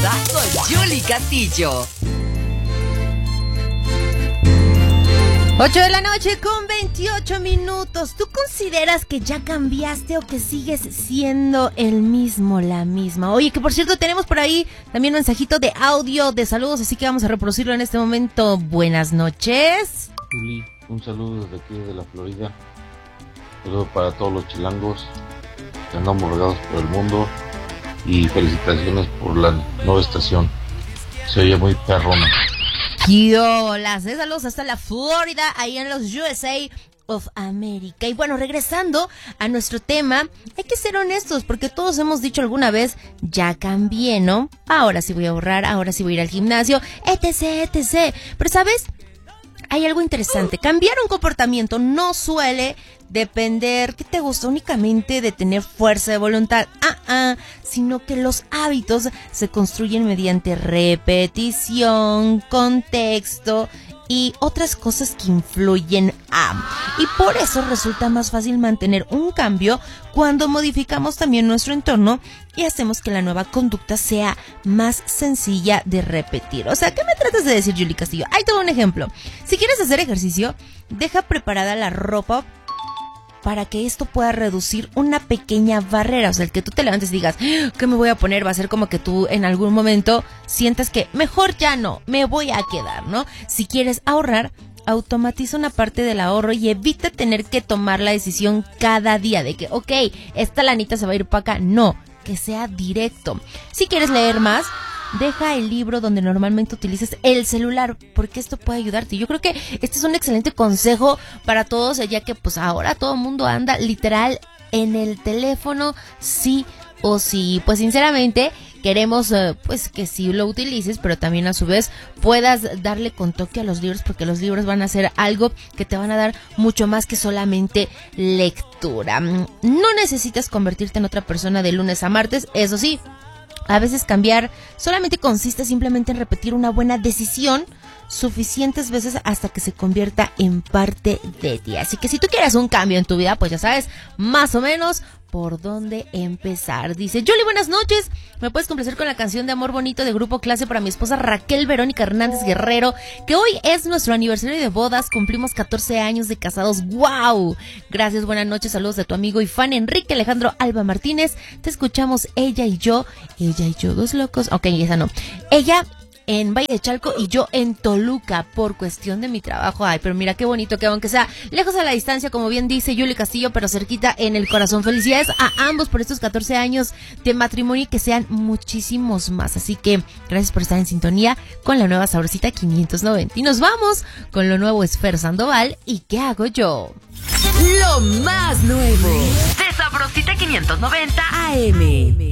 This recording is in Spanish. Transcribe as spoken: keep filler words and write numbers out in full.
Sabrosa con Yuli Castillo. ocho de la noche con veintiocho minutos. ¿Tú consideras que ya cambiaste o que sigues siendo el mismo, la misma? Oye, que por cierto tenemos por ahí también un mensajito de audio de saludos, así que vamos a reproducirlo en este momento. Buenas noches. Juli, un saludo desde aquí de la Florida. Un saludo para todos los chilangos que andamos regados por el mundo. Y felicitaciones por la nueva estación. Se oye muy perrona. Las de saludos hasta la Florida, ahí en los U S A of America. Y bueno, regresando a nuestro tema, hay que ser honestos, porque todos hemos dicho alguna vez, ya cambié, ¿no? Ahora sí voy a ahorrar, ahora sí voy a ir al gimnasio, etc, etcétera. Pero ¿sabes? Hay algo interesante. Cambiar un comportamiento no suele depender, ¿qué te gusta? Únicamente de tener fuerza de voluntad, ah, ah, sino que los hábitos se construyen mediante repetición, contexto y otras cosas que influyen a. Y por eso resulta más fácil mantener un cambio cuando modificamos también nuestro entorno y hacemos que la nueva conducta sea más sencilla de repetir. O sea, ¿qué me tratas de decir, Yuli Castillo? Ahí te doy un ejemplo. Si quieres hacer ejercicio, deja preparada la ropa para que esto pueda reducir una pequeña barrera. O sea, el que tú te levantes y digas, ¿qué me voy a poner? Va a ser como que tú en algún momento sientas que mejor ya no, me voy a quedar, ¿no? Si quieres ahorrar, automatiza una parte del ahorro y evita tener que tomar la decisión cada día de que, ok, esta lanita se va a ir para acá. No, que sea directo. Si quieres leer más, deja el libro donde normalmente utilices el celular, porque esto puede ayudarte. Yo creo que este es un excelente consejo para todos, ya que pues ahora todo el mundo anda literal en el teléfono, sí o sí. Pues sinceramente queremos uh, pues que sí lo utilices, pero también a su vez puedas darle con toque a los libros, porque los libros van a ser algo que te van a dar mucho más que solamente lectura. No necesitas convertirte en otra persona de lunes a martes, eso sí. A veces cambiar solamente consiste simplemente en repetir una buena decisión suficientes veces hasta que se convierta en parte de ti. Así que si tú quieres un cambio en tu vida, pues ya sabes más o menos por dónde empezar. Dice, Yuli, buenas noches. ¿Me puedes complacer con la canción de Amor Bonito de Grupo Clase para mi esposa Raquel Verónica Hernández Guerrero, que hoy es nuestro aniversario de bodas? Cumplimos catorce años de casados. ¡Wow! Gracias, buenas noches. Saludos de tu amigo y fan Enrique Alejandro Alba Martínez. Te escuchamos Ella y Yo. Ella y Yo, dos locos. Ok, esa no. Ella en Valle de Chalco y yo en Toluca por cuestión de mi trabajo. Ay, pero mira qué bonito que aunque sea lejos a la distancia, como bien dice Yuli Castillo, pero cerquita en el corazón. Felicidades a ambos por estos catorce años de matrimonio y que sean muchísimos más. Así que gracias por estar en sintonía con la nueva Sabrosita quinientos noventa. Y nos vamos con lo nuevo Esfer Sandoval y ¿Qué hago yo? Lo más nuevo de Sabrosita quinientos noventa A M.